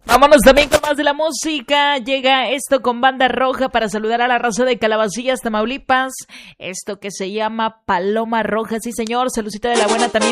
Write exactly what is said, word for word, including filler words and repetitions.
Vámonos también con más de la música. Llega esto con Banda Roja para saludar a la raza de Calabacillas, Tamaulipas. Esto que se llama Paloma Roja. Sí, señor. Saludcita de la buena también